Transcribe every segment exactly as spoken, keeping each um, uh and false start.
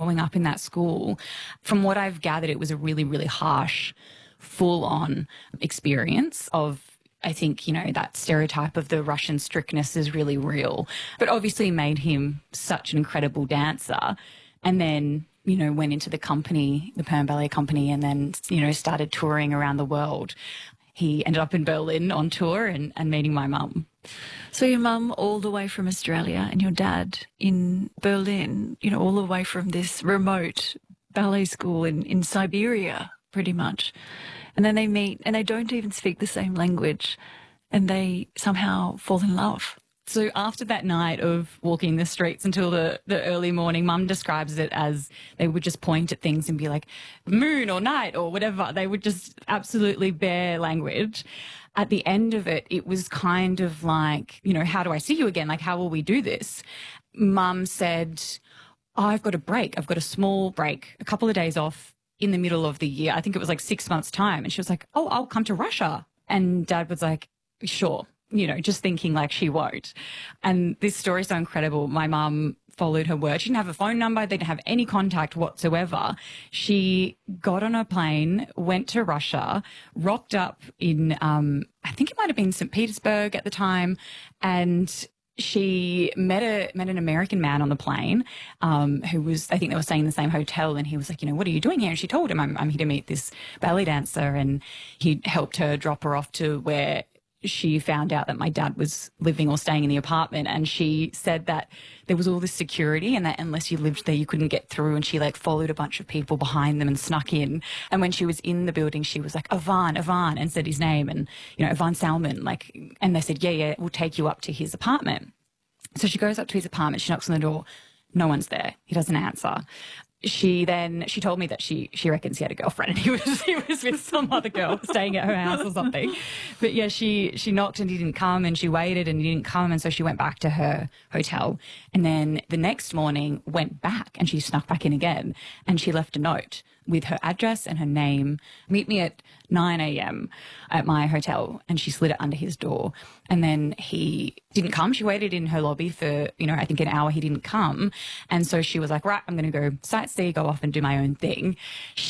growing up in that school, from what I've gathered, it was a really, really harsh, full-on experience of, I think, you know, that stereotype of the Russian strictness is really real, but obviously made him such an incredible dancer. And then, you know, went into the company, the Perm Ballet Company, and then, you know, started touring around the world. He ended up in Berlin on tour and, and meeting my mum. So your mum all the way from Australia and your dad in Berlin, you know, all the way from this remote ballet school in, in Siberia, pretty much. And then they meet and they don't even speak the same language and they somehow fall in love. So after that night of walking the streets until the, the early morning, Mum describes it as they would just point at things and be like, moon or night or whatever. They would just absolutely bare language. At the end of it, it was kind of like, you know, how do I see you again? Like, how will we do this? Mum said, oh, I've got a break. I've got a small break, a couple of days off in the middle of the year. I think it was like six months' time. And she was like, oh, I'll come to Russia. And Dad was like, sure. You know, just thinking like she won't. And this story is so incredible. My mum followed her word. She didn't have a phone number. They didn't have any contact whatsoever. She got on a plane, went to Russia, rocked up in, um, I think it might have been Saint Petersburg at the time, and she met a met an American man on the plane um, who was, I think they were staying in the same hotel, and he was like, you know, what are you doing here? And she told him, I'm, I'm here to meet this ballet dancer, and he helped her drop her off to where she found out that my dad was living or staying in the apartment. And she said that there was all this security and that unless you lived there, you couldn't get through. And she like followed a bunch of people behind them and snuck in. And when she was in the building, she was like, Ivan, Ivan, and said his name and, you know, Ivan Salman, like, and they said, yeah, yeah, we'll take you up to his apartment. So she goes up to his apartment, she knocks on the door. No one's there. He doesn't answer. She then, she told me that she, she reckons he had a girlfriend and he was, he was with some other girl staying at her house or something. But yeah, she, she knocked and he didn't come, and she waited and he didn't come. And so she went back to her hotel, and then the next morning went back and she snuck back in again, and she left a note with her address and her name. Meet me at nine a m at my hotel. And she slid it under his door. And then he didn't come. She waited in her lobby for, you know, I think an hour. He didn't come. And so she was like, right, I'm going to go sightsee, go off and do my own thing.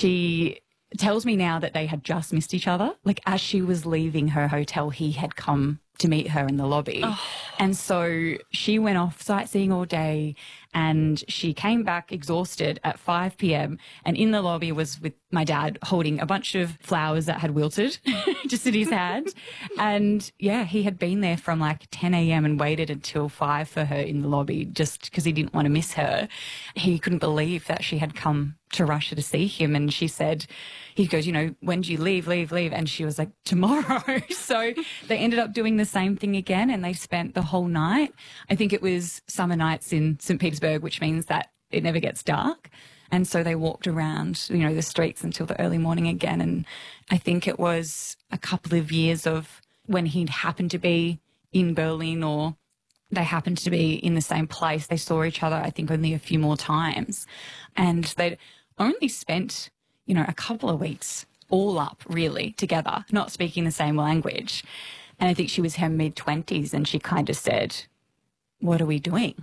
She tells me now that they had just missed each other. Like as she was leaving her hotel, he had come to meet her in the lobby. Oh. And so she went off sightseeing all day, and she came back exhausted at five p m and in the lobby was with my dad holding a bunch of flowers that had wilted just in his hand. And yeah, he had been there from like ten a m and waited until five for her in the lobby just because he didn't want to miss her. He couldn't believe that she had come to Russia to see him. And she said, he goes, you know, when do you leave, leave, leave? And she was like, tomorrow. So they ended up doing the same thing again, and they spent the whole night. I think it was summer nights in Saint Petersburg, which means that it never gets dark. And so they walked around, you know, the streets until the early morning again. And I think it was a couple of years of when he'd happened to be in Berlin or they happened to be in the same place. They saw each other, I think, only a few more times. And they'd only spent, you know, a couple of weeks all up really together, not speaking the same language. And I think she was her mid-twenties, and she kind of said, what are we doing?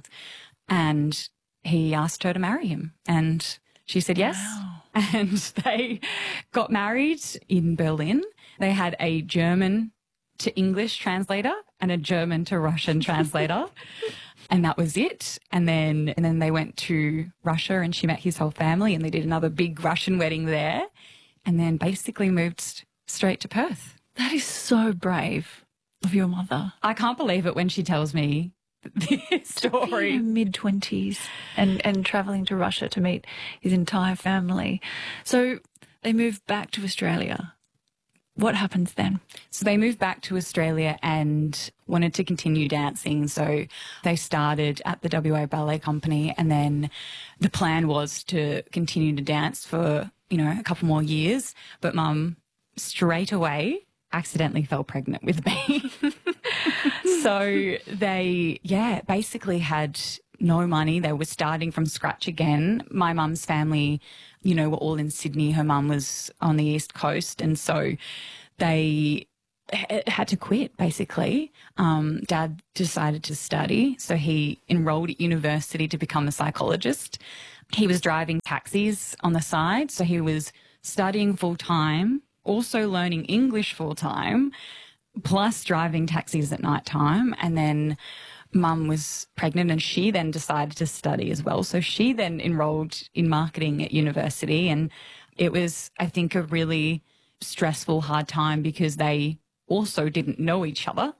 And he asked her to marry him, and she said yes. Wow. And they got married in Berlin. They had a German to English translator and a German to Russian translator. And that was it. And then and then they went to Russia, and she met his whole family, and they did another big Russian wedding there, and then basically moved straight to Perth. That is so brave of your mother. I can't believe it when she tells me this story. mid-twenties and, and travelling to Russia to meet his entire family. So they moved back to Australia. What happens then? So they moved back to Australia and wanted to continue dancing. So they started at the W A Ballet Company, and then the plan was to continue to dance for, you know, a couple more years. But Mum straight away accidentally fell pregnant with me. So they, yeah, basically had no money. They were starting from scratch again. My mum's family, you know, were all in Sydney. Her mum was on the East Coast. And so they had to quit, basically. Um, Dad decided to study. So he enrolled at university to become a psychologist. he was driving taxis on the side. So he was studying full time, also learning English full time, plus driving taxis at night time. And then Mum was pregnant and she then decided to study as well. So she then enrolled in marketing at university, and it was, I think, a really stressful, hard time because they also didn't know each other,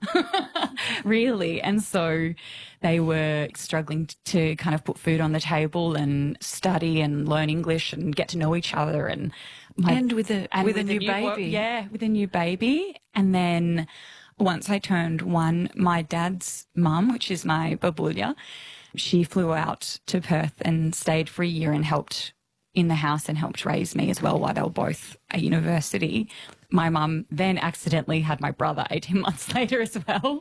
really. And so they were struggling to kind of put food on the table and study and learn English and get to know each other. And my, and with a and with, with a new, new baby. Yeah, with a new baby. And then once I turned one, my dad's mum, which is my babulia, she flew out to Perth and stayed for a year and helped in the house and helped raise me as well while they were both at university. My mum then accidentally had my brother eighteen months later as well.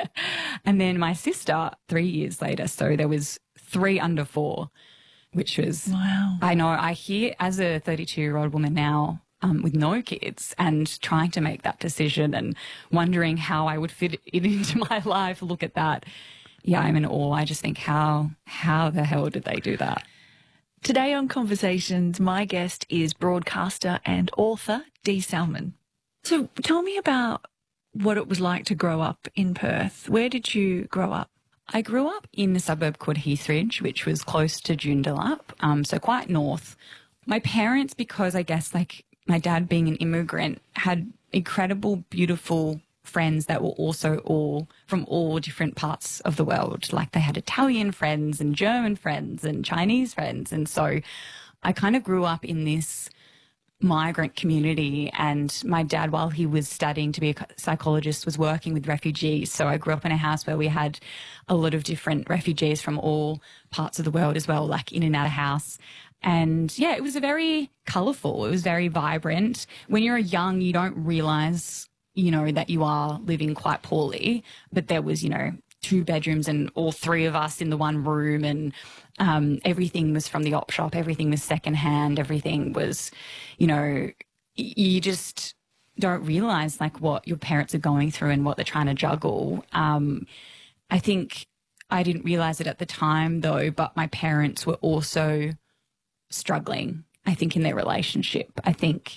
And then my sister three years later. So there was three under four, which was, wow. I know, I hear as a thirty-two-year-old woman now um, with no kids and trying to make that decision and wondering how I would fit it into my life. Look at that. Yeah, I'm in awe. I just think how, how the hell did they do that? Today on Conversations, my guest is broadcaster and author Dee Salmon. So tell me about what it was like to grow up in Perth. Where did you grow up? I grew up in a suburb called Heathridge, which was close to Joondalup, um, so quite north. My parents, because I guess like my dad being an immigrant, had incredible, beautiful friends that were also all from all different parts of the world. Like they had Italian friends and German friends and Chinese friends. And so I kind of grew up in this migrant community, and my dad, while he was studying to be a psychologist, was working with refugees. So I grew up in a house where we had a lot of different refugees from all parts of the world as well, like in and out of house. And yeah, it was a very colourful, it was very vibrant. When you're young, you don't realise, you know, that you are living quite poorly, but there was, you know, two bedrooms and all three of us in the one room, and um, everything was from the op shop, everything was secondhand, everything was, you know, you just don't realise like what your parents are going through and what they're trying to juggle. Um, I think I didn't realise it at the time though, but my parents were also struggling, I think, in their relationship. I think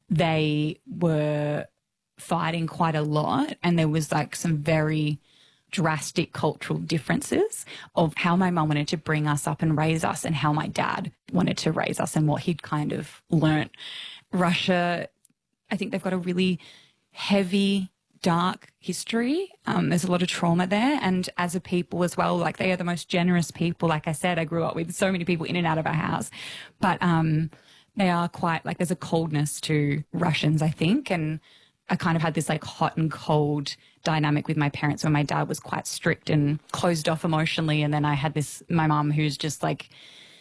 they were fighting quite a lot, and there was like some very drastic cultural differences of how my mum wanted to bring us up and raise us and how my dad wanted to raise us and what he'd kind of learnt. Russia, I think they've got a really heavy, dark history. Um, there's a lot of trauma there, and as a people as well, like they are the most generous people. Like I said, I grew up with so many people in and out of our house, but um, they are quite like, there's a coldness to Russians, I think, and I kind of had this like hot and cold dynamic with my parents where my dad was quite strict and closed off emotionally. And then I had this, my mum, who's just like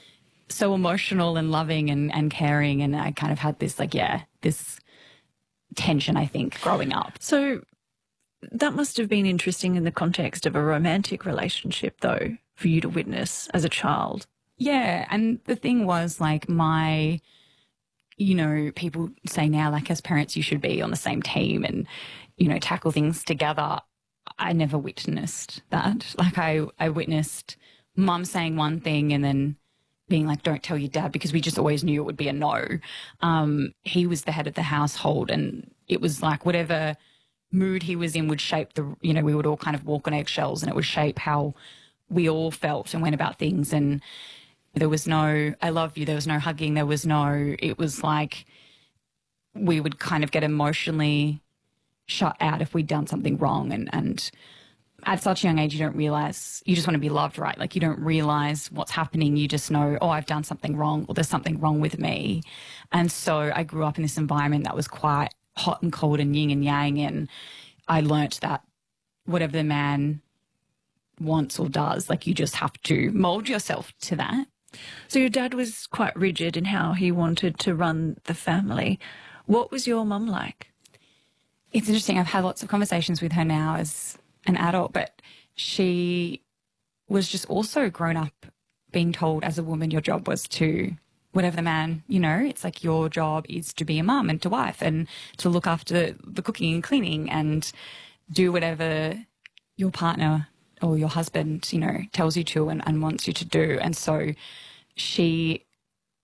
so emotional and loving and, and caring. And I kind of had this like, yeah, this tension, I think, growing up. So that must have been interesting in the context of a romantic relationship though, for you to witness as a child. Yeah. And the thing was like my, you know, people say now, like as parents, you should be on the same team and, you know, tackle things together. I never witnessed that. Like I, I witnessed mum saying one thing and then being like, don't tell your dad, because we just always knew it would be a no. Um, he was the head of the household, and it was like whatever mood he was in would shape the, you know, we would all kind of walk on eggshells, and it would shape how we all felt and went about things. And there was no, I love you. There was no hugging. There was no, it was like we would kind of get emotionally shut out if we'd done something wrong. And, and at such a young age, you don't realize, you just want to be loved, right? Like you don't realize what's happening. You just know, oh, I've done something wrong, or there's something wrong with me. And so I grew up in this environment that was quite hot and cold and yin and yang. And I learnt that whatever the man wants or does, like you just have to mold yourself to that. So your dad was quite rigid in how he wanted to run the family. What was your mum like? It's interesting. I've had lots of conversations with her now as an adult, but she was just also grown up being told as a woman your job was to, whatever the man, you know, it's like your job is to be a mum and to wife and to look after the cooking and cleaning and do whatever your partner or your husband, you know, tells you to and, and wants you to do. And so she